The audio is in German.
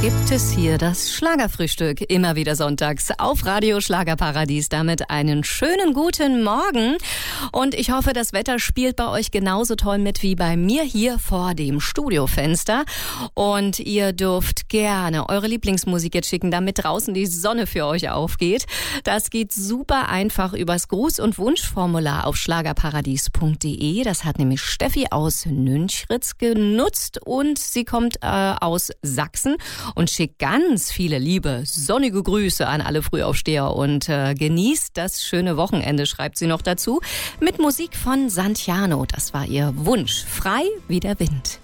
gibt es hier das Schlagerfrühstück, immer wieder sonntags auf Radio Schlagerparadies. Damit einen schönen guten Morgen und ich hoffe, das Wetter spielt bei euch genauso toll mit wie bei mir hier vor dem Studiofenster und ihr dürft gerne eure Lieblingsmusik jetzt schicken, damit draußen die Sonne für euch aufgeht. Das geht super einfach übers Gruß- und Wunschformular auf schlagerparadies.de. Das hat nämlich Steffi aus Nünchritz genutzt und sie kommt aus Sachsen und schickt ganz viele liebe, sonnige Grüße an alle Frühaufsteher und genießt das schöne Wochenende, schreibt sie noch dazu, mit Musik von Santiano. Das war ihr Wunsch, frei wie der Wind.